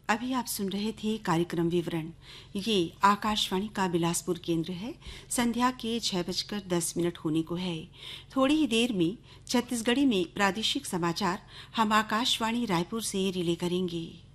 अभी आप सुन रहे थे कार्यक्रम विवरण। ये आकाशवाणी का बिलासपुर केंद्र है। संध्या के 6:10 होने को है। थोड़ी ही देर में छत्तीसगढ़ी में प्रादेशिक समाचार हम आकाशवाणी रायपुर से रिले करेंगे।